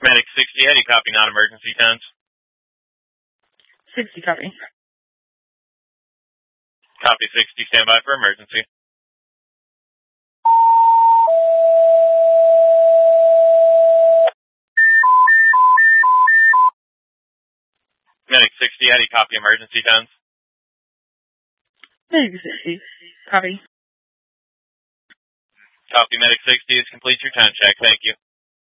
Medic 60, how do you copy non-emergency tens? 60, copy. Copy 60, stand by for emergency. Medic 60, how do you copy emergency tens? Medic 60, copy. Copy Medic 60, is complete your 10 check, thank you.